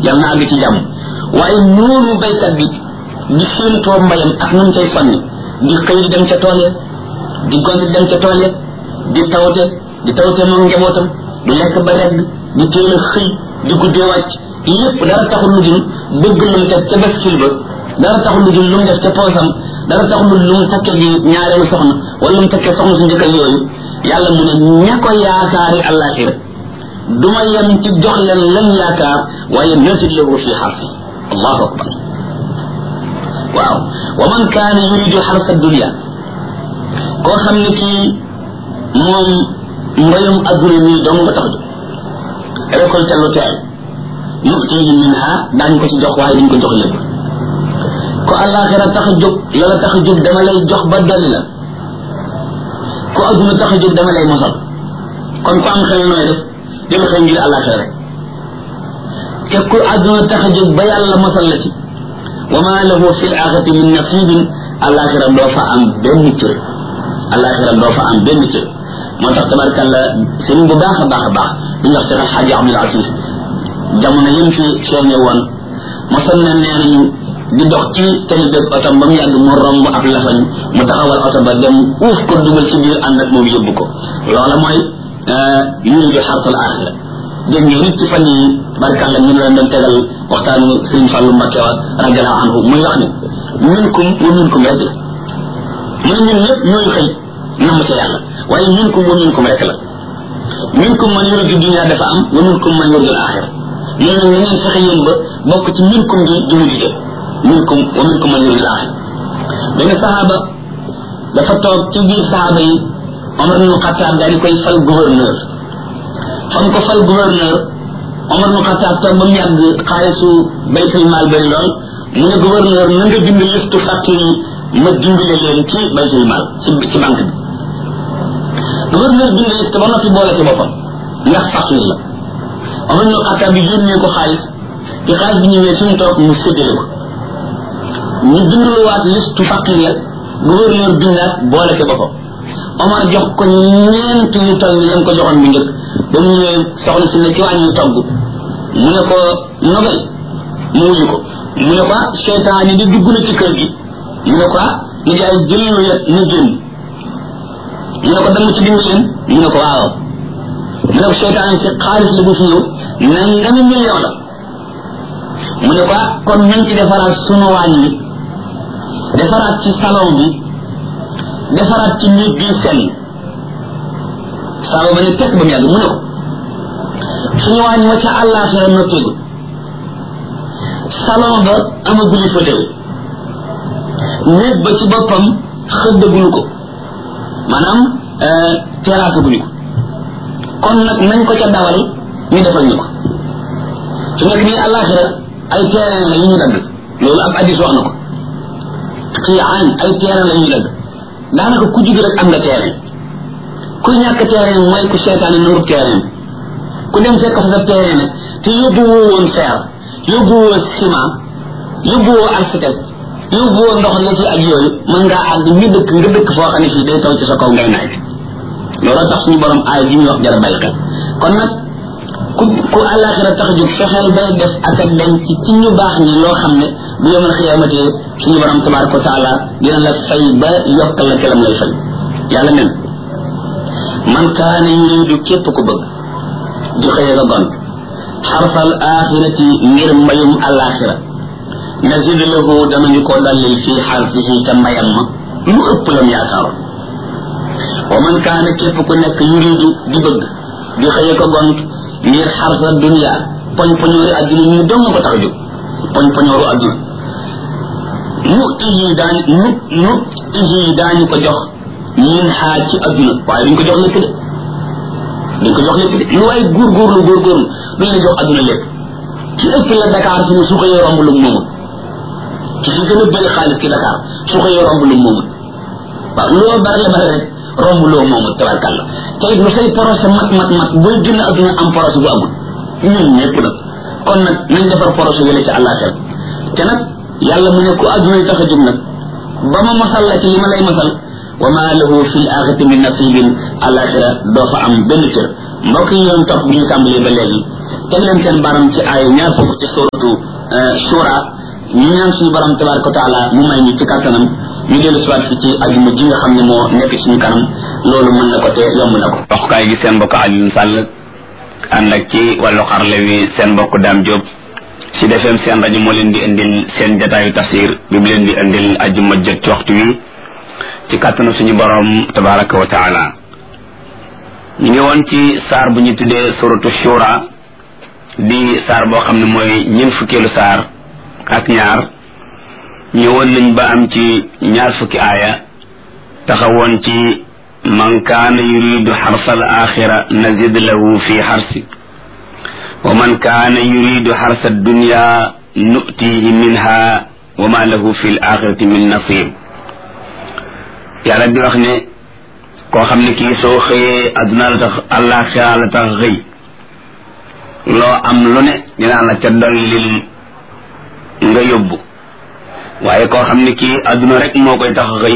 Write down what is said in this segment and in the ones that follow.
yàlla na àgg ci jàmm waaye noonu baykat bi di séentoo mbayam ak nu mu cay sonni di xëy di dem ca tool ya di gont di dem ca tool ya di tawte moom njabootam di lekk ba regg di teel a xëy di guddee wàcc lépp dara taxul lu dul bëgg lu mu def ca baskil ba dara taxul lu dul lu mu def ca poosam dara taxul lu mu takke ji ñaareelu soxna wala lu mu takke soxna su njëkkal yooyu yàlla mu ne ña ko yaakaari àllaaxira duma yem ci jox leen lañ yaakaar waaye nasid lahu fi xarfi allahu akbar waaw wa man kaana yuridu xarsa dunia koo xam ne kii moom mbayum adduna mi dong nga tax jóg récolte lu teel nutihi minha daañu ko ci jox waaye duñ ko jox lépp ko àllaaxira tax a jóg la la tax a jóg dama lay jox ba dolli la ko adduna tax a jóg dama lay mosal kon ku am xel nooy def jël xel ngir àllaaxira rek te ku adduna tax a jóg ba yàlla mosal la ci wa ma lahu fi l axirati min nasibin àllaaxira doo fa am benn cër àllaaxira doo fa am benn cër moo tax tabarkalla sëriñ bu baax a baax a baax bi ñu wax Cheikh Alxaaji Abdul Aziz jamono yim fi feeñe woon mosoon na nee nañu di dox ci tali beeg otom ba mu yàgg mu romb ab lafañ mu taxawal oto ba dem uuf ko dugal ci biir ànd ak moom yóbbu ko loola mooy yuridu xarsal axira dégg ngeen nit ci fan yi tabarkalla ñu leen doon tegal waxtaanu sëriñ Fàllu Mbakke wa radiallahu anhu muy wax ne minkum wa minkum rek la mu ne ñun ñëpp ñooy xëy namm ca yàlla waaye minkum wa minkum rek la minkum man yuridu dunya dafa am wa minkum man yuridu al-axira ñun nag ngeen fexe yéen ba bokk ci minkum gi di mujj jëm minkum wa minkum man yuridu al-axira benn saxaaba dafa toog ci biir saxaaba yi Omar ibn Xattaab daal di koy fal gouverneur fam ko fal gouverneur Omar ibn Xattaab toog ba mu yàgg xaalisu baytul maal bari lool mu ne gouverneur na nga bind listu facture yi ma dimbale leen ci baytul maal ci banque bi gouverneur bind liste ba noppi boole ci boppam ndax facture la Omar ibn Xattaab bi yónnee ko xaalis bi xaalis bi ñëwee suñu toog mu séddale ko ñu binduluwaat liste facture ya gouverneur bindaat boole ci boppam Omar jox ko ñeent yu toll ni lam ko joxoon bu njëkk ba mu ñëwee soxna si ne ci wàññi togg mu ne ko nobel mu wuyu ko mu ne ko seytaan yi di dugg na ci kër gi mu ne ko ni jaay jël lu yet na génn mu ne ko dama ci dimbali leen mu ne ko waaw mu ne ko seytaan si xaalis la bu fi ñëw nangami million la mu ne ko kon nañ ci defaraat sunu waañ yi defaraat ci salon bi defaraat ci nit bi seen saaba ba ne tekk ba mu yàgg mu ne ko suñu waañ wa ca àllaaxira noppeegu salon ba amaguli fauteuil néeg ba ci boppam xëddaguñu ko maanaam terrasse guñu ko kon nag nañ ko ca dawal ñu defal ñu ko su nekk nii àllaaxira ay terrain la yu ñu dagg loolu ab addis wax na ko xiyaan ay terrain la yu ñu dagg daanaka ku jug rek am nga terrain ku ñàkk terrain mooy ku seetaane nangu terrain ku dem fekk fa sa terrain nag te yóbbu woo woon fer yóbbu woo ciment yóbbu woo architecte yóbbu woo ndox la ci ak yooyu mën ngaa àgg ñu dëkk nga dëkk foo xam ne fii day taw ci sa kaw ngay naaj loolu tax suñu borom aay bi ñuy wax jar bàyyi xel kon nag ku àllaaxira tax jóg fexeel bay def ak a dem ci ñu baax ñi loo xam ne bu yawmal xiyaamati suñu borom tabaraka wa taala dina la fay ba yokkal la kelam lay fay yàlla nen man kaana yuridu képp ku bëgg di xëye nga gont xarfal axirati ngir mbayum àllaaxira nazid lahu danañu ko dallil fii xarfihi ca mbayam ma lu ëpp lam yaakaaroon wa man kaana képp ku nekk yuridu di bëgg di xëye ko gont ngir xarfa dunia poñ poñoori adduna ñu dong ko tax a jóg poñ poñooru adduna nu ihi daañu ko jox min xaa ci adduna waaye duñ ko jox lépp de duñ ko jox lépp de lu waay góorgóorlu duñ la jox adduna lépp ci ëpp la Dakar fi ne su ko yoo romb lu moomul ci fi gën a bëri xaalis ci Dakar su ko yoo romb lu moomul waaw loo bari la bari rek romb loo moomul tabarkàlla te it lu say projet mat booy génn adduna am projet bu amul ñun ñëpp nag kon nag nañ defar projet yële ci àllaaxira te nag yàlla mu ne ku adduna tax a jóg nag ba ma masal la ci li ma lay masal wa ma lahu fi l axirati min nasibin àllaaxira doo fa am benn cër mbokk yi yoon topp bu ñu tàmbalee ba léegi teg leen seen baram ci aaya ñaar fukk ci shura ñu ñaan suñu borom tabaraka wa taala mu may ñu ci kàttanam ñu dellu siwaat fi ci ajuma ji nga xam ne moo nekk suñu kanam loolu mën na ko te yomb na ko. waxukaay gi seen mbokk Alioune Sall ànd ak ci wàllu xarle wi seen mbokk Dame Diop ci defeem seen rajo moo leen di indil seen jataayu tafsir bi mu leen di indil ajuma jot ci waxtu wi ci kàttanu suñu borom tabaraka wa taala. ñu ngi woon ci saar bu ñu tuddee suratu shura di saar boo xam ne mooy ñeent fukkeelu saar ak ñaar ñëwoon nañ ba am ci ñaar fukki aaya taxawoon ci man kaana yuridu xarsal axira nazid lahu fi xarsi wa man kaana yuridu xarsa dunya nutihi minha wa ma lahu fi l axirati min nasib. yàlla di wax ne koo xam ne kii soo xëyee adduna la tax àllaaxira la tax xëy loo am lu ne dinaa la ca dollil nga yóbbu waaye koo xam ne kii adduna rek moo koy tax xëy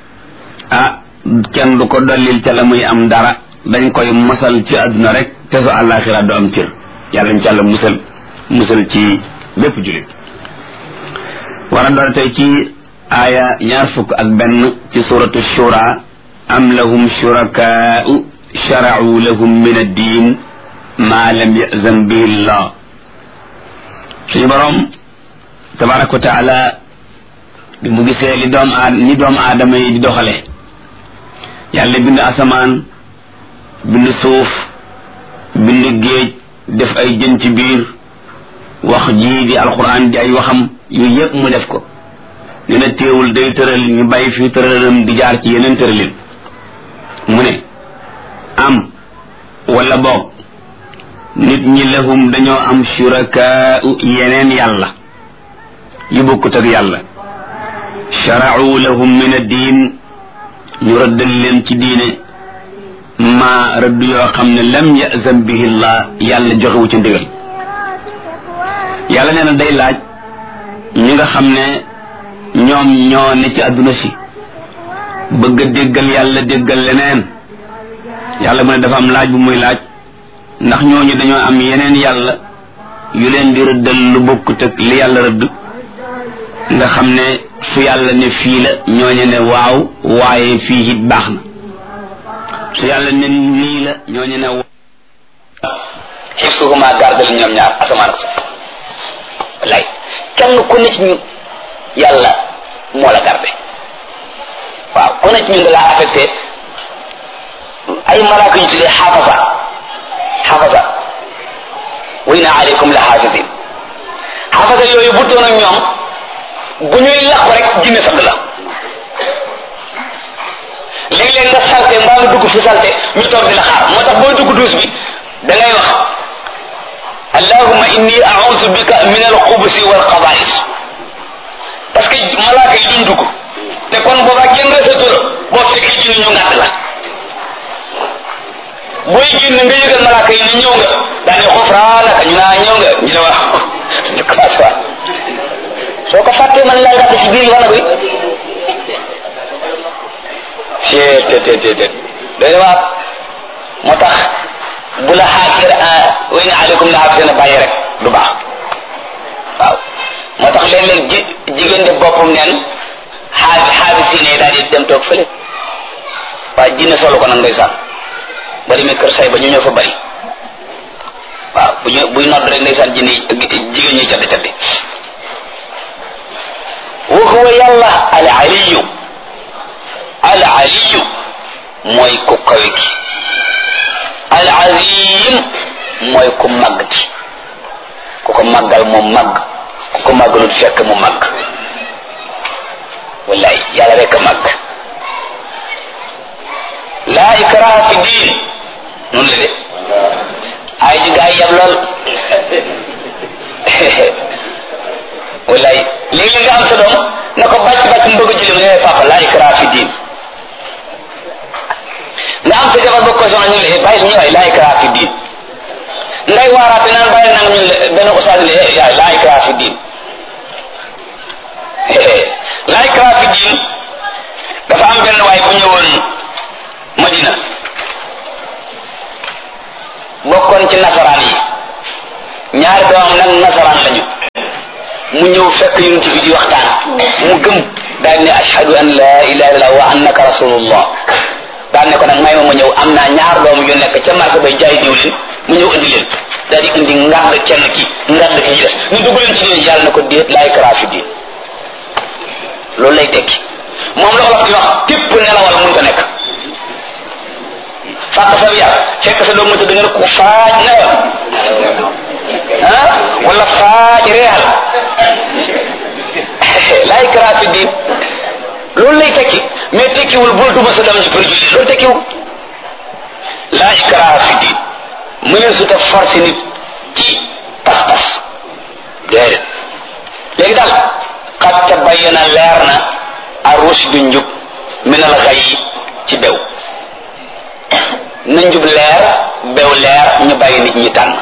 kenn du ko dollil ca la muy am dara dañ koy mosal ci adduna rek te su àllaaxira du am cër yàlla ñu ci àlla musal ci bépp jullit. war a doon tey ci aaya ñaar fukk ak benn ci suratu shura am lahum shurakaa'u shara'u lahum min ad-diin ma lam ya'zan bihi Allah. suñu borom tabaraka wa taala bi mu gisee ni doomu aadama yi di doxale yàlla bind asamaan bind suuf bind géej def ay jën ci biir wax ji di alquran di ay waxam yooyu yëpp mu def ko nee na teewul day tëral ñu bàyyi fi tëralam di jaar ci yeneen tëralin mu ne am wala boog nit ñi lahum dañoo am shurakaa'u yeneen yàlla yu bokkut ak yàlla shara'u lahum min ad-diin ñu rëddal leen ci diine ma rëdd yoo xam ne lam ya'zan bihi Allah yàlla joxewu ci ndigal. yàlla nee na day laaj ñi nga xam ne ñoom ñoo ne ci àdduna si bëgg a déggal yàlla déggal leneen yàlla mu ne dafa am laaj bu muy laaj ndax ñooñu dañoo am yeneen yàlla yu leen di rëddal lu bokkut ak li yàlla rëdd nga xam ne su yàlla ne fii la ñooñu ne waaw waaye fii it baax na su yàlla ne nii la ñooñu ne waaw. xifsuhuma gardal ñoom ñaar asamaan ak suuf wallaay kenn ku ne ci ñun yàlla moo la garde waaw ku ne ci ñun da laa affecté ay malaaka yu tuddee xaafasa wa inna aleykum la xaafisin xaafasa yooyu bu doon ak ñoom bu ñuy làqu rek jinne sadd la léeg-léeg nga salte mbaa nga dugg fu salte ñu toog di la xaar moo tax booy dugg duus bi da ngay wax allahumma inni a'udhu bika min al-xubusi wal xabaa'is parce que malaaka yi duñ dugg te kon boobaa génn resetul boo fekkee jinne ñu ngàtt la booy génn nga yëgal malaaka yi ne ñëw nga daane xufraanaka ñu naa ñëw nga ñu ne wax ñu commencé waat soo ko fàttee man laa ngàtt si biir wala koy te doy na waat moo tax bu la xaakir wa inna aleykum la xaafisina bàyyi rek du baax waaw moo tax léeg-léeg jigéen def boppam neen xaafisine daal di dem toog fële waaye jinne solo ko nag ndeysaan ba demee kër say ba ñu ñëw fa bari waaw buy nodd rek ndeysaan jinne jigéen ñuy caddi caddi wa huwa yàlla al aliyu mooy ku kawe ki al azim mooy ku màgg ci ku ko màggal mu màgg ku ko màggalul fekk mu màgg wallaay yàlla rek a màgg laa ikraha fi diin noonu la de ay ji gaa yi yab lool wallaay léegi nga am sa doom na ko bàcc mu bëgg a jëli mu ne papa laa ikraha fi diin nga am sa jabar bëgg ko soxna ñu ne bàyyi suñu waay laa ikraha fi diin ngay waaraate naan bàyyi nanga ñu benn ustaas ne yaay laa ikraha fi diin laa ikraha fi diin dafa am benn waay bu ñëwoon Madina bokkoon ci nasaraan yi ñaari doomam nag nasaraan lañu mu ñëw fekk yonent bi di waxtaan mu gëm daal ne ashhadu an la ilaha illallah wa annaka rasulullah daal ne ko nag may ma ñëw am naa ñaar doom yu nekk ca marché bay jaay diwlin mu ñëw indi leen daal di indi ngàdd kenn ki ngàdd ki des ñu dugg leen ci diine yàlla na ko déet laa ikraha fi diin loolu lay tekki moom la olof di wax képp nelawal mun ko nekk fàq sa yar fekk sa doom mu tëdd nga ne ko faaj nelawal wala faaj reexal laa ikraha fi diin loolu lay tekki mais tekkiwul bul duma sa doom ci pour julli loolu tekkiwul laa ikraha fi diin mu ne su ta forcé nit ci pas-pas déedéet léegi daal qad tabayyana leer na ar-rushdu njub min al-ghayy ci bew na njub leer bew leer ñu bàyyi nit ñi tànn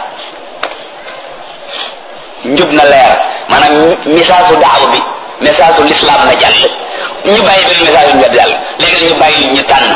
njub na leer maanaam message u daawa bi message u l'islam na jàll ñu bàyyi benn message yu ñu jàll léegi ñu bàyyi nit ñi tànn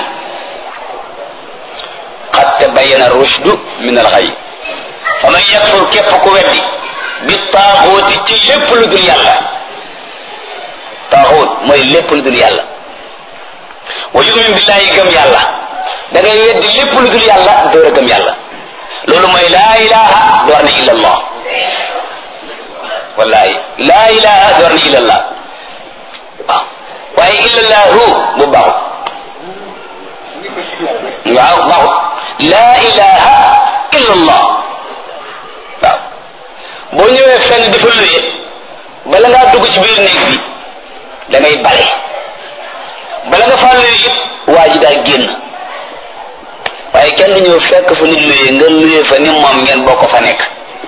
qad tabayyana ar-rushdu min al-ghayy fa man yakfur képp ku weddi bi taaxuuti ci lépp lu dul yàlla taaxuut mooy lépp lu dul yàlla wa yu'min billahi gëm yàlla da ngay weddi lépp lu dul yàlla door a gëm yàlla loolu mooy laa ilaha door na illa allah wallahi laa ilaha door na illa allah waaw waaye illa allahu bu baaxut waaw baaxut laa ilaha illa allah waaw boo ñëwee fenn dafa luye bala ngaa dugg ci biir néeg bi da ngay bale bala nga faa luye it waa ji daa génn waaye kenn ñëw fekk fa nit luye nga luye fa ni moom ngeen bokk fa nekk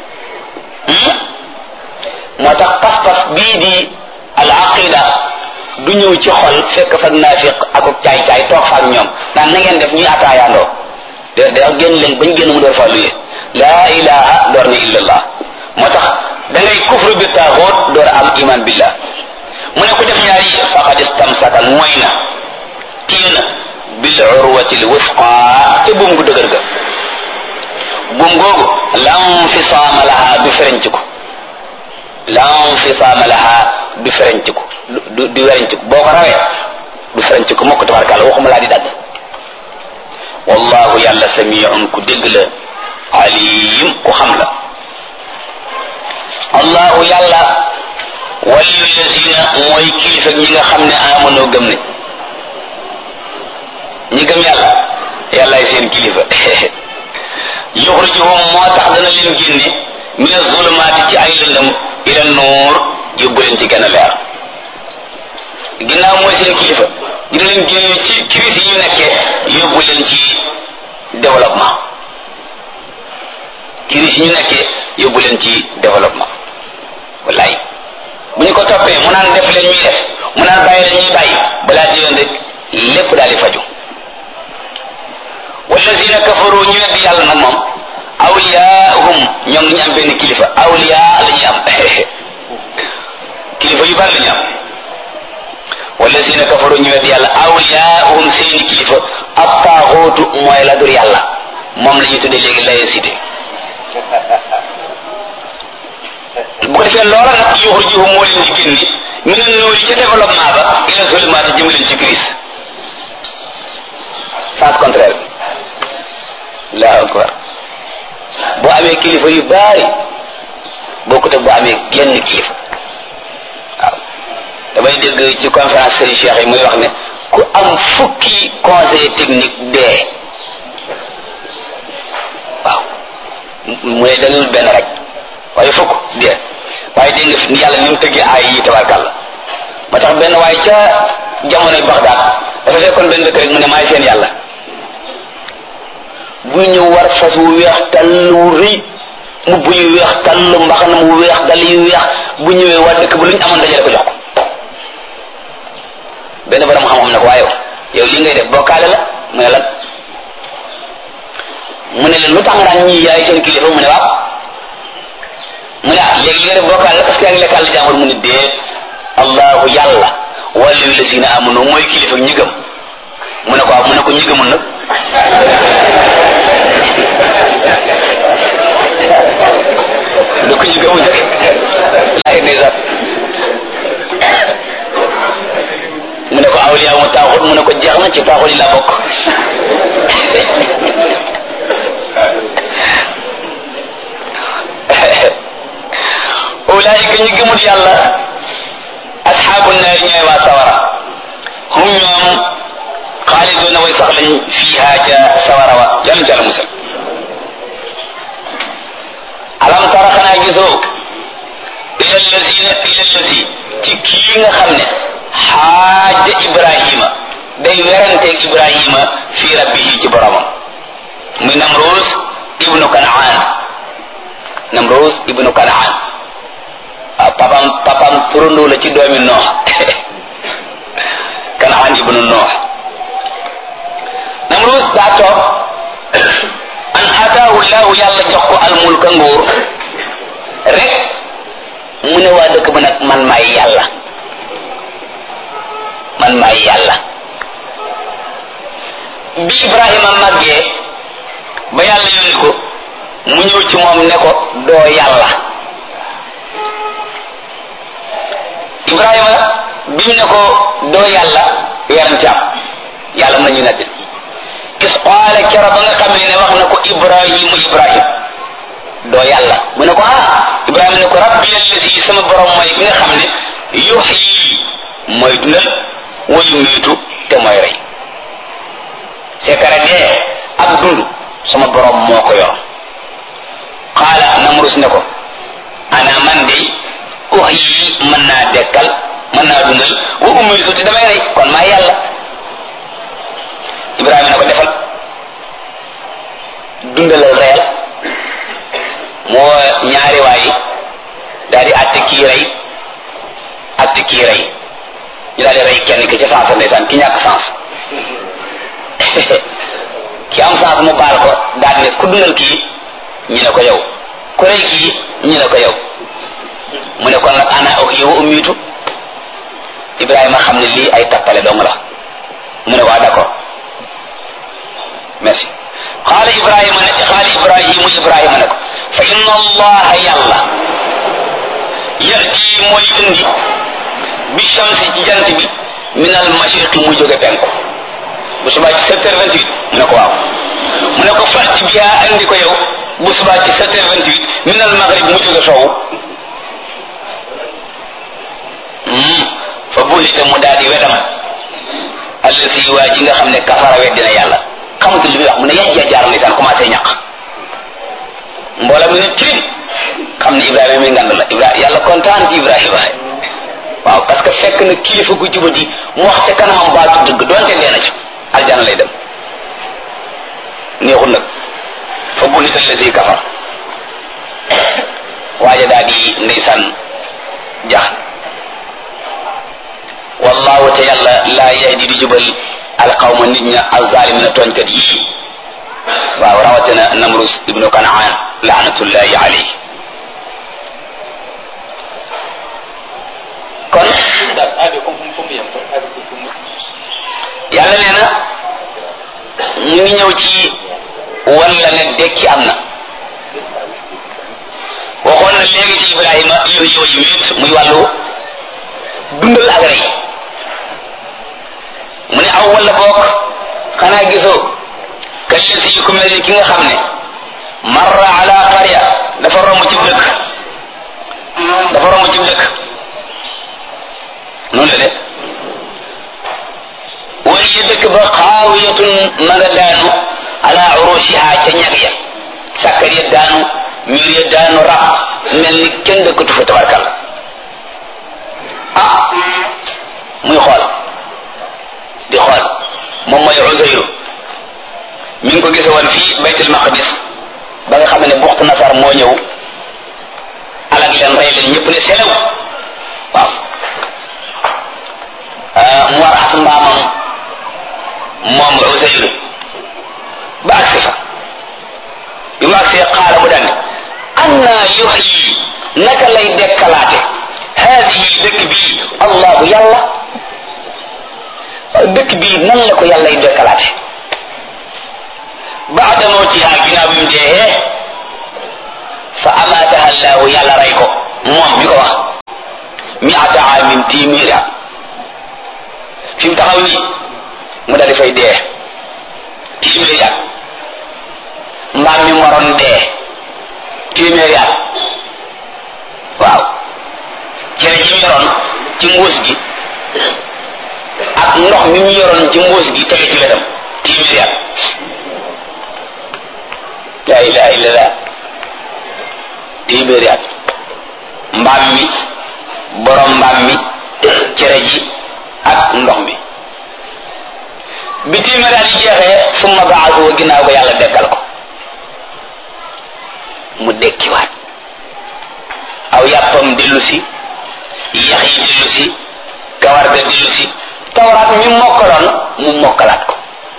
moo tax pas-pas bii di al aqida du ñëw ci xol fekk fa naafiq ak caay-caay toog fa ak ñoom naan na ngeen def ñuy ataayaandoo da génn leen bañ génn mu door faa luye laa ilaha door na illallah moo tax da ngay kufru bi taaxoot door am iman billah mu ne ko def ñaar yi faqad istamsaka mooy na téye na bil urwati l wusqa te buum gu dëgër ga buum googu lam fisaama laha du fereñc ko lam fisaama laha du fereñc ko du wereñc ko boo ko rawee du fereñc ko mokk tabarkàlla waxuma laa di dagg wallahu yàlla samiun ku dégg la alim ku xam la allahu yàlla waliyu lazina mooy kilifa ñi nga xam ne amanoo gëm ne ñi gëm yàlla yàllaay seen kilifa yuxrijuhum moo tax dana leen génne min azulumaati ci ay lëndëm ila nuur yóbbu leen ci gën a leer ginnaaw mooy seen kilifa dina leen génne ci crise yi ñu nekkee yóbbu leen ci développement crise yi ñu nekkee yóbbu leen ci développement wallaay bu ñu ko toppee mu naan def leen ñuy def mu naan bàyyi leen ñuy bàyyi balaa di yoon rek lépp daal di faju wallazina kafaru ñu weddi yàlla nag moom awliyaahum ñoom ñu am benn kilifa awliya la ñuy am kilifa yu bari la ñu am wallazina kafaru ñu weddi yàlla awliyaahum seeni kilifa at-taaxuutu mooy la dur yàlla moom la ñuy tuddee léegi laïcité bu ko defee loola nag yuxrijuhum moo leen di génne ñu ne nuuri ca développement ba ila zulumaati jëm leen ci crise sens contraire bi allahu akbar boo amee kilifa yu bari bokkut ak boo amee genn kilifa waaw damay dégg ci conférence Serigne Cheikh yi muy wax ne ku am fukki conseiller technique bee waaw mu ne dalul benn rek waaye fukk bien waaye dégg nga ni yàlla ni mu tëggee ay yi tabarkàlla ma tax benn waaye ca jamonoy Bagdad dafa fekkoon benn dëkk rek mu ne maay seen yàlla bu ñëw war fas wu weex tàll wu rëy mbubb yu weex tàll mbaxana mu weex dal yu weex bu ñëwee waa dëkk bu lu ñu amoon dajale ko jox ko benn borom xam-xam ne ko waaye yow li ngay def bokkaale la mu ne lan mu ne leen lu tax nga daan ñii yaay seen kilifa mu ne waaw mu ne ah léegi li nga def bokkaale la parce que yaa ngi lekkal la jàmbur mu ne déet allahu yàlla waliyu lazina amanu mooy kilifa ñi gëm mu ne ko waaw mu ne ko ñi gëmul nag du ko ñu gëmul rek laay ne sax awliya mu taaxut mu ne ko jeex na ci taaxut yi la bokk ulaayika ñi gëmul yàlla asxaabu naar ñooy waa sawara hum ñoom xaaliduuna way sax lañ fiiha ca sawara wa yàlla jàll musal alam tara xanaa gisoo ila lasi ci kii nga xam ne xaaja ibrahima day weranteeg ibrahima fi rabbihi ci boromam muy namruus ibnu kanaan papam turandoo la ci doomi noox kanaan ibnu noox namruus daa toog an ataahu llahu yàlla jox ko almulka nguur rek mu ne waa dëkk ba nag man maay yàlla bi ibrahima màggee ba yàlla yónni ko mu ñëw ci moom ne ko doo yàlla ibrahima bi mu ne ko doo yàlla werante am yàlla mën nañu netti is qaala kero ba nga xam ne wax na ko ibrahim doo yàlla mu ne ko ibrahima ne ko rabbi allasi sama borom mooy bi nga xam ne yuhyi mooy dundal wa yumiitu te mooy rey sekara dee ak dund sama borom moo ko yor qaala namrus ne ko ana man de uhyi mën naa dekkal mën naa dundal wa umiitu te damay rey kon maa yàlla ibrahima ne ko defal dundalal reyal moo ñaari waay daal di àtte kii rey ñu daal di rey kenn ki ca sens ndeysaan ki ñàkk sens ki am sens mu baal ko daal di ne ku dundal kii ñu ne ko yow ku rey kii ñu ne ko yow mu ne kon nag ana uhyi wa umiitu ibrahima xam ne lii ay tappale dong la mu ne waa d'accord merci qaala ibrahima ne ko fa inna allaha yàlla yati mooy indi bi shamsi ci jant bi min al mashriqi mu jóge penku bu subaa ci 7h28 mu ne ko waaw mu ne ko fàtti biha andi ko yow bu subaa ci 7h28 min al maghrib mu jóge sowu fa bullite mu daal di wedam allasi waa ji nga xam ne kafara weddina yàlla xamatul li muy wax mu ne yàjjee jaar ndeysaan commencé ñàq mboolem mi ne tirim xam ne ibrahima mi ngand la ibrahima yàlla kontaan ci ibrahima waaw parce que fekk na kilifa gu jubati mu wax ca kanamam baatu dëgg doonte dee na ci aljana lay dem neexul nag fa bullite allasi kafar waaja daal di ndeysaan jax wallahu te yàlla laa yahdi di jubal alqawma nit ña alzalimina tooñkat yii waaw rawatina namrus ibnu kanaan laanatullahi alayhi kon yàlla nee na ñu ngi ñëw ci walla ne dekki am na waxoon na léegi ci ibrahima yooyu yëpp muy wàllu dundal ak rey mu ne aw wala boog xanaa gisoo kallisi ku mel ni ki nga xam ne marra ala qarya dafa romb ci dëkk noonu la de wala dëkk ba xaawiyatun ma nga daanu ala urushiha ca ñag ya sàkkar ya daanu mur ya daanu rab mel ni kenn dëkkatu fa tabarkal muy xool di xool moom mooy Uzayru mi ngi ko gise woon fii baytul maqdis ba nga xam ne buxtu nasar moo ñëw alag leen rey leen ñëpp ne selew waaw mu war as mbaamam moom Uzayru ba agsi fa bi mu agsee xaala mu daan anna yuhyi naka lay dekkalaate haadihi dëkk bii allahu yàlla dëkk bii nan la ko yàlla y dekkalaate baada mawtiha ginnaaw bi mu dee fa amaataha allahu yàlla rey ko moom mi ko wax mi'ata aamin téeméeri at fi mu taxaw nii mu daal di fay dee téeméeri at mbaam mi moroon dee téeméeri at waaw cere ji mu yoroon ci mbuus gi ak ndox mi mu yoroon ci mbuus gi tege ci wetam téeméeri at la ilaha illallah téeméeri at mbaam mi borom mbaam mi cere ji ak ndox mi bi téeméeri at yi jeexee summa ba'athu ginnaaw ba yàlla dekkal ko mu dekkiwaat aw yàppam dellu si yax yi dellu si kawar ga dellu si tawraat mi mokkaloon mu mokkalaat ko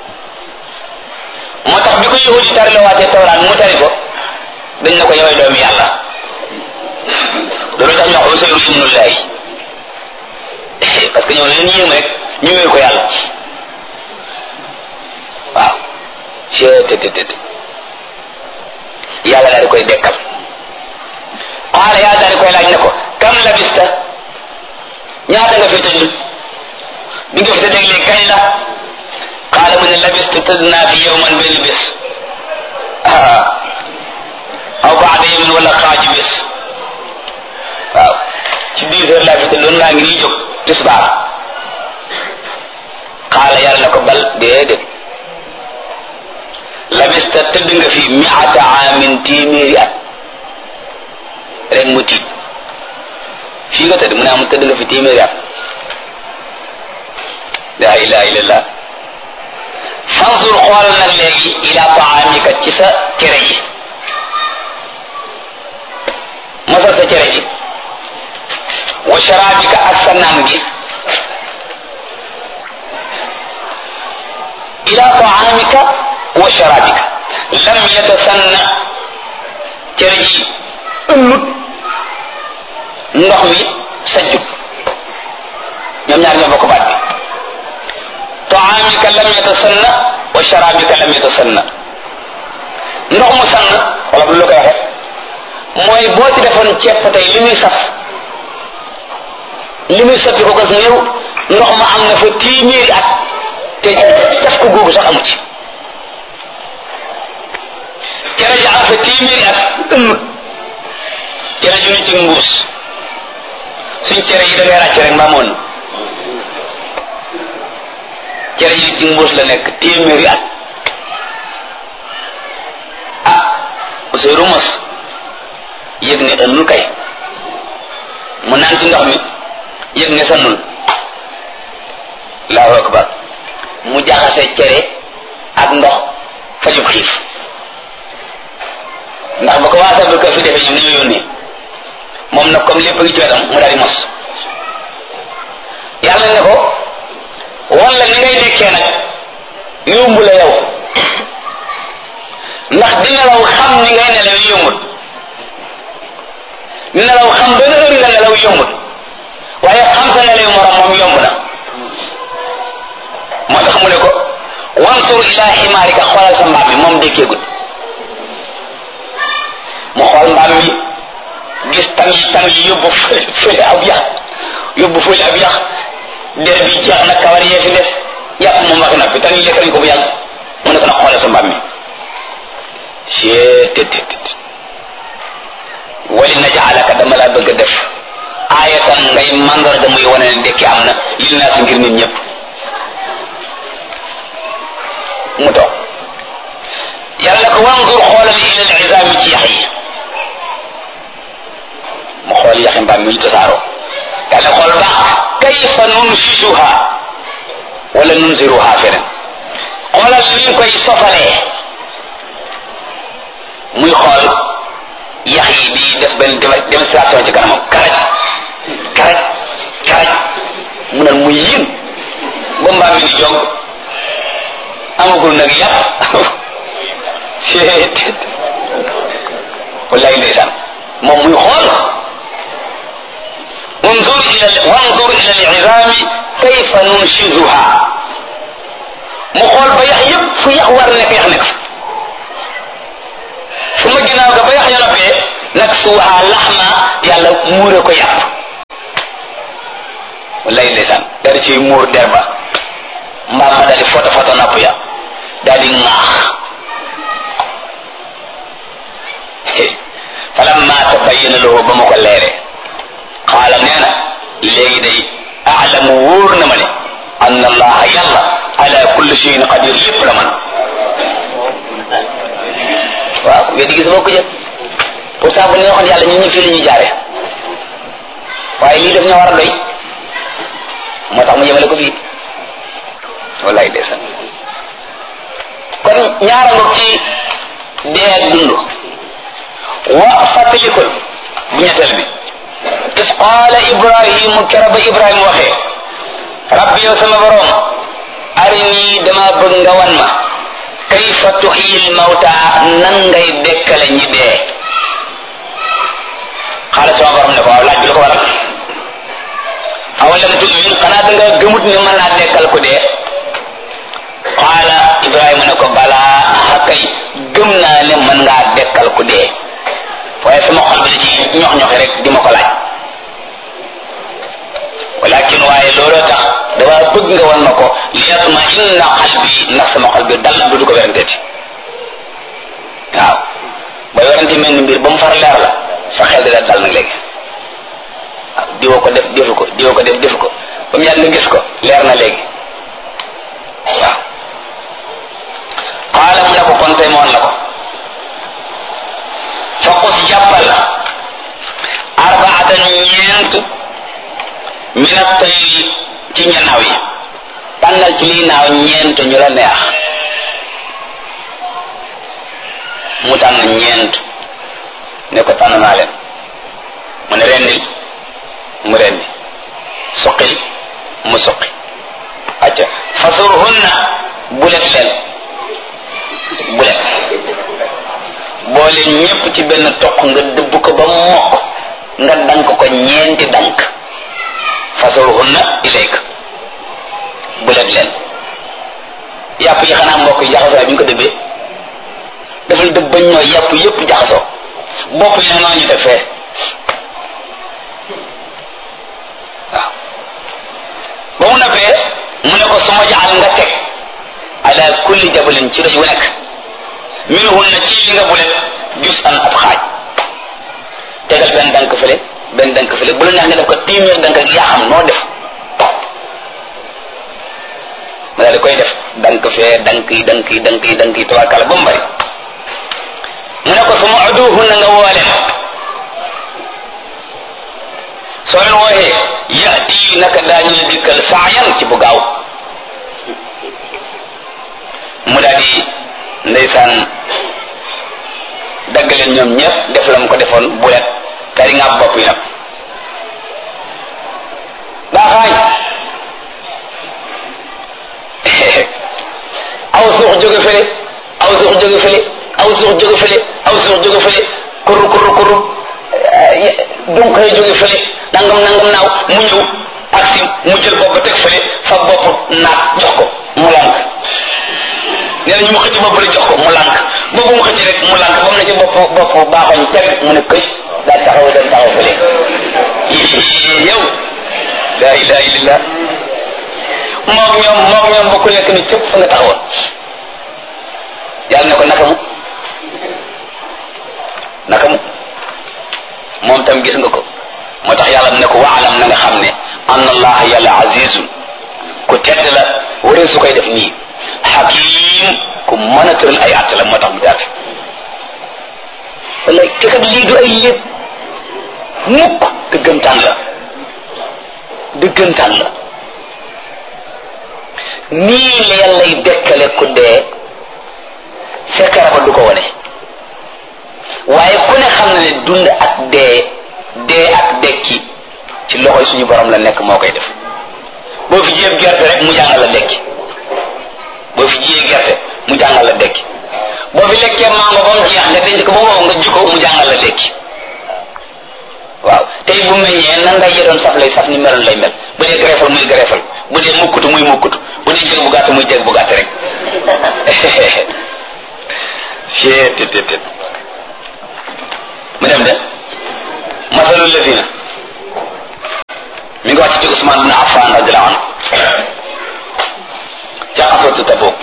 moo tax bi ko yahudi tari la waatee tawraat mu tari ko dañ na ko yowee doomi yàlla loolu tax ñu wax Usayru ibnullahi parce que ñoo leen yéem rek ñu wéer ko yàlla waaw cettt yàlla daal di koy dekkal qaala yàlla daal di koy laaj ne ko kam labista ñaata nga fi tëdd bi nga fi tëdd léegi kañ la qaala mu ne labistu tëdd naa fi yawman benn bés aw baada yawmin wala xaaju bés waaw ci 10 heures laa fi tëdd loolu laa ngi nii jóg tisbaar qaala yàlla na ko bal déedéet labista tëdd nga fi mi'ata aamin téeméeri at rek mu tiit fii nga tëdd mu ne am tëdd nga fi téeméeri at la ilaha illallah fansur xool nag léegi ila taamika ci sa cere ji mosal sa cere ji wa sharabika ak sa naan gi ila taamika wa sharabika lam yatasanna cere ji ëllut ndox mi sajjut ñoom ñaar ñoo bokk baat bi taamika lam yatasanna wa sharabika lam yatasanna ndox mu sann wala bu la koy waxee mooy boo ci defoon ceeb tey li muy saf li muy soppi ko gas néew ndox ma am na fa téeméeri at te def ko googu sax amu ci cere ji am fa téeméeri at ëmmut cere ju ñu ci mbuus suñ cere yi da ngay ràcc rek mbaamoon cere ji ci mbuus la nekk téeméeri at ah Ousseynou mos yëg ne ënnul kay mu naan ci ndox mi yëg ne sannul Allahu akbar mu jaxase cere ak ndox fajub xiif ndax ba ko waa sabul ko fi defee ñoom dañoo yónnee moom nag comme lépp ngi ci wetam mu daal di mos yàlla ne ko wan la ni ngay nekkee nag yomb la yow ndax di nelaw xam ni ngay nelaw yombut nelaw xam benn heure nga nelaw yombut waaye xam sa nelaw morom moom yomb na moo tax mu ne ko wansur ila ximaarika xoolal sa mbaam mi moom dékkeegut mu xool mbaam mi gis tam yi yóbbu fële ab yax yóbbu fële ab yax der bi jeex na kawar yee fi des yàpp moom wax na fi tam yi lekk nañ ko bu yàgg mu ne ko nag xoolal sa mbaam mi tt wali najaalaka dama laa bëgg a def aayatan ngay mandarga muy wane ne dekki am na lil naa si ngir nit ñëpp mu toog yàlla ko wanzur xoolal ila al izaami ci yax yi mu xool yaxi mbaam mi ñu tasaaroo yàlla xool baax kayfa nunsisuha wala nunziruha feneen xoolal li ñu koy sofalee muy xool yax yi di def benn démonstration ci kanamam karaj mu ne mu yéen ba mbaam mi di jog amagul nag yàpp wallahi ndeysaan moom muy xool wanzur ila al-izami kayfa nunshizuha mu xool ba yax yëpp fu yax war nekk yax nekk su ma ginnaaw ga ba yax ya noppee nag suuha laxma yàlla muure ko yàpp wallahi ndeysaan dara ci muur der ba mbaam ma daal di foto nopp ya daal di ŋaax falamma tabayyana lahu ba ma ko leere qaala nee na léegi day aalamu wóor na ma ne anna allaha yàlla ala kulli shay'in qadir lépp la man waaw weddi gis boo ko jël pourtant bu neexoon yàlla ñun ñu fii la ñuy jaare waaye lii daf ñoo war a doy moo tax mu yemale ko fii wallaay ndeysaan kon ñaara ngoog ci dee ak dund wa fàttalikul bu ñetteel bi is qaala ibrahimu kera ba ibrahima waxee rabbi yow sama borom arini dama bëgg nga wan ma kayfa tuhyil mawta nan ngay dekkale ñi dee xaala sama borom ne ko waaw laaj bi lu ko waral awalam tu'min xanaa da nga gëmut ne mën naa dekkal ko dee qaala ibrahima ne ko balaa xakay gëm naa ne mën ngaa dekkal ko dee waaye sama xol bi da ci ñox-ñoxi rek di ma ko laaj walakin waaye looloo tax dama bëgg nga wan ma ko li yatma inna qalbi ndax sama xol bi dal du ko weranteeti waaw booy werante mel ni mbir ba mu far leer la sa xel di dal nag léegi waaw diwoo ko def defu ko diwoo ko def defu ko ba mu yàgg nga gis ko leer na léegi waaw qaala mu ne ko kon tey moon la ko faqus jàppal arbaatan ñeent min at-tayr ci ñanaaw yi tànnal ci lii naaw ñeent ñu la neex mu tànn ñeent ne ko tànn naa leen mu ne rendil mu rendi suqil mu suqi acca fasurhunna bulet leen bulet boole ñépp ci benn toq nga dëbb ko ba mokk nga dank ko ñeenti dank fasurhunna ilayka bulet leen yàpp yi xanaa mbokk yi jaxasoo bi ñu ko dëbbee dafay dëbb bañ ñoo yàpp yépp jaxasoo bopp yi ne noonu ñu def fee waaw ba mu noppee mu ne ko su ma jaxal nga teg ala kulli jabalin ci doj wu nekk minhunna ci li nga bulet juz'an ab xaaj tegal benn dank fële benn dank fële bu la neex nga def ko téeméer dank ak yaa xam noo def ma daal di koy def dank fee dank yi tawakkal ba mu bari mu ne ko su ma uduhunna nga woole soo leen wooxee yati naka daañu la dikkal saayan ci bu gaaw mu daal di ndeysaan dagg leen ñoom ñëpp def la mu ko defoon bulet kari nga bopp yi nag baaxaañ aw suux jóge fële aw suux jóge fële aw suux jóge fële aw suux jóge fële kurru donc xëy jóge fële nangam naaw mu ñëw aksi mu jël bopp teg fële fa bopp naat jox ko mu lànk nee na ñu mu xëcc bopp la jox ko mu lànk boobu mu xëcc rek mu lànk ba mu ne ci bopp baaxoñ teg mu ne këy daal taxaw dem taxaw fële yow laa ilaha illallah moog ñoom bokku nekk ni cëpp fa nga taxawoon yàlla ne ko naka mu moom tam gis nga ko moo tax yàlla ne ko waalam na nga xam ne anna allah yàlla azizun ku tedd la waree su koy def nii hakim ku mën a tëral ay àtt la moo tax mu daal wala te kat lii du ay lépp mukk dëggantaan la nii la yàllay dekkale ku dee fekkara ba du ko wone waaye ku ne xam na ne dund ak dee ak dekki ci loxoy suñu borom la nekk moo koy def boo fi jiyee gerte rek mu jàngal la dekki boo fi jiyee gerte mu jàngal la dekki boo fi lekkee mango ba mu jeex nga denc ko ba wow nga jikko mu jàngal la dekki waaw tey bu meññee nan ngay doon saf lay saf ni meloon lay mel bu dee greffal muy greffal bu dee mukkutu muy mukkutu bu dee jég bu gàtt muy jég bu gàtt rek tet mu dem de masalul ladina mi ngi wàcc ci Usmaan bin Affan radiyallahu anhu ca xasatu Tabuk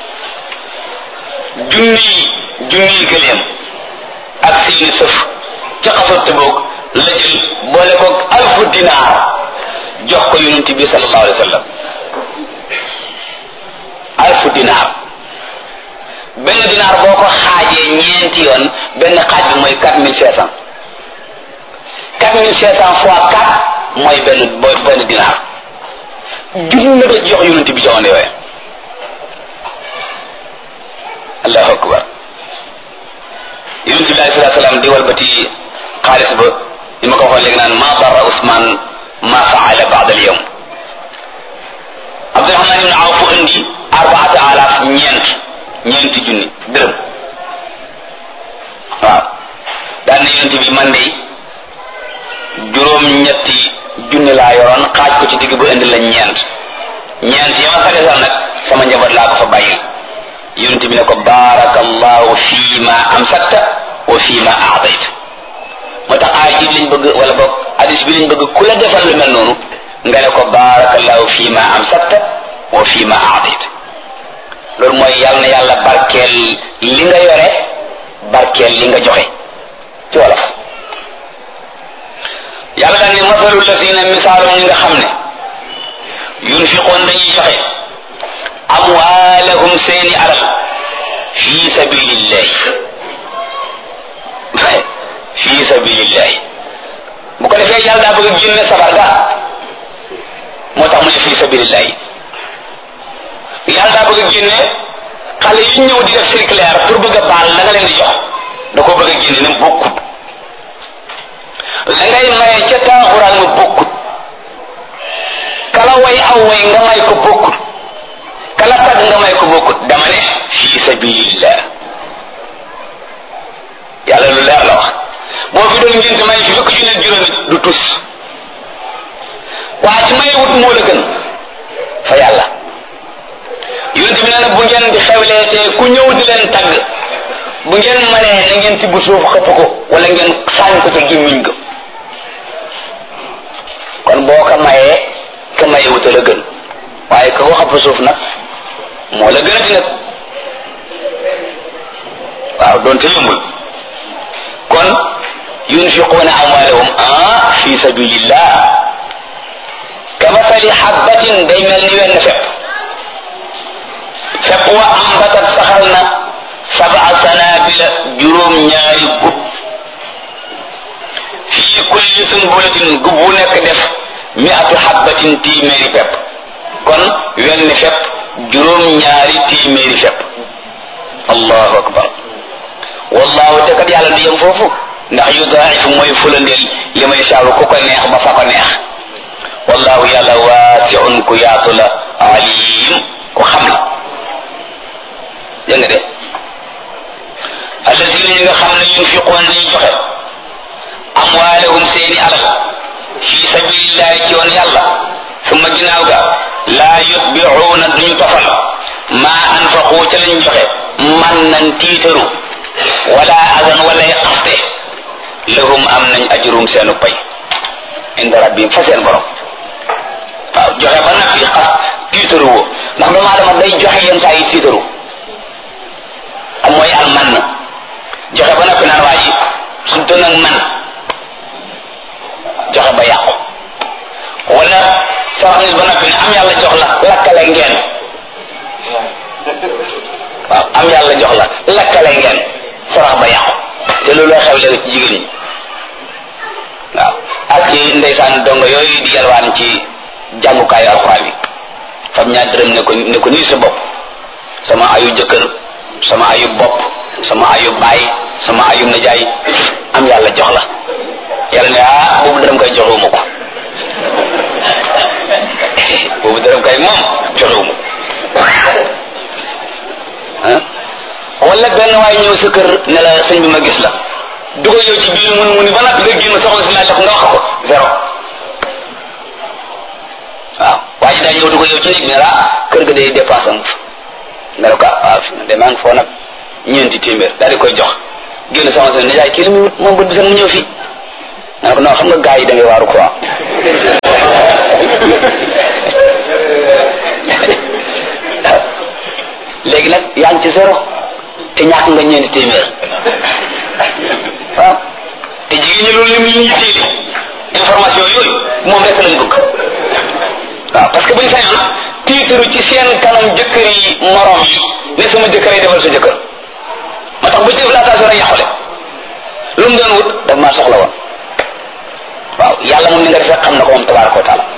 junniy gëléem ak seeni sëf ca xasatu Tabuk la jël boole ko 1000 dinaar jox ko yonent bi sallallahu alayhi wa sallam 1000 dinaar benn dinaar boo ko xaajee ñeenti yoon benn xaaj bi mooy 4500 fois 4 mooy benn dinaar junni la jox yonent bi jamono yooyu allahu akbar yonent bi alayhi salaatu salaam di walbati xaalis ba li ma ko waxoon léegi naan ma darra Usmaan ma faala ba'da al-yawm Abdurahmaan ibn Awf indi 4000 ñeenti junni dërëm waaw daan na yonent bi man de juróom-ñetti junni laa yoroon xaaj ko ci digg bu indi la ñeent yama sagesal nag sama njaboot laa ko fa bàyyil yonent bi ne ko baarakallahu fii ma amsakta wa fii ma aadayta moo tax aay ji lañ bëgg wala boog hadis bi lañ bëgg ku la defal lu mel noonu nga ne ko baarakallahu fii ma amsakta wa fii ma aadayta loolu mooy yàlla na yàlla barkeel li nga yore barkeel li nga joxe ci wolof yàlla daal ni masalu lazina misaalu ñi nga xam ne yunfiqoon dañuy joxe amwaalahum seeni alal fi sabilillahi fi sabilillahi bu ko defee yàlla daa bëgg a génne sabar ga moo tax mu ne fi sabilillahi yàlla daa bëgg a génne xale yi ñëw di def circulaire pour bëgg a baal la nga leen di jox da koo bëgg a génne ne bokkut la ngay maye ca taaxuraan ma bokkut kala way aw way nga may ko bokkut kala tag nga may ko bokkut dama ne fi sabilillah yàlla lu leer la wax boo fi doon ngénte may fi fukk ci ne juróomi du tus waa ci may wut moo la gën fa yàlla yonent bi nee na bu ngeen di xewleetee ku ñëw di leen tagg bu ngeen mënee na ngeen tibb suuf xëpp ko wala ngeen saañ ko ca gémmiñ ko kon boo ko mayee ka maye wuta la gën waaye ka ko xëpp suuf nag moo la gën a ti nag waaw doonte yombul kon yunfiquuna amwaalahum fi sabilillah kamasali habbatin day mel ni wenn fepp wa ambatat saxal na 7 sanabila juróom-ñaari gub fii kulli sunbulatin gub bu nekk def 100 habbatin téeméeri fepp kon wenn fepp juróom-ñaari téeméeri fepp allahu akbar wallahu te kat yàlla du yem foofu ndax yudaa'ifu mooy fulandeel li may saaru ku ko neex ba fa ko neex wallahu yàlla waasi'un ku yaatu la alim ku xam la dégg nga de allazina yi nga xam ne yunfiquun dañuy joxe amwaalahum seeni alal fi sabilillahi ci yoon yàlla summa ginnaaw ga laa yutbi'uuna duñu tofal maa anfaqu ca lañ joxe man nañ tiitaru wala adan wala xaste lahum am nañ ajrum seenu pay inda rabbihim fa seen borom waaw joxe ba nag yi xas tiitaru woo ndax doomu aadama day joxe yenn saa yi tiitaru am mooy al man joxe ba noppi naan waa ji surtout nag man joxe ba yàqu wala sarax nit ba noppi ne am yàlla jox la lakkale ngeen waaw am yàlla jox la lakkale ngeen sarax ba yàqu te loolu xew léegi ci jigéen ñi waaw ak ci ndeysaan dongo yooyu di yalwaan ci jàngukaayu alxuraan yi fam ñaar dërëm ne ko nii sa bopp sama ayu jëkkër sama ayu bopp sama ayu baay sama ayu najaay am yàlla jox la yàlla ne boobu dërëm kay joxewuma ko boobu dërëm kay moom joxewuma wala benn waay ñëw sa kër ne la sëñ bi ma gis la dugal yow ci biir mu ni ba nag nga génn soxla si laaj la ko nga wax ko zéro waaw waa ji daa ñëw dugal yow ci néeg bi ne la kër ga day dépense am nga ne ko waaw de maa ngi foo nag ñeenti téeméer daal di koy jox génn soxla si ne jaay kii li muy wut moom bët bi sax mu ñëw fii nga ne ko non xam nga gars yi da ngay waaru quoi nag yaa ngi ci zéro te ñàkk nga ñeenti téeméer waaw te jigéen ñi loolu lim li ñu téeli information yooyu moom rek lañ bëgg waaw parce que buñ sañoon tiitaru ci seen kanam jëkkër yi morom yi ne sama jëkkër yi defal sa jëkkër ma tax bu ci def laatation rek yàqule lu mu doon wut daf maa soxla woon waaw yàlla moom ni nga defee xam na ko moom tabaraka wa taala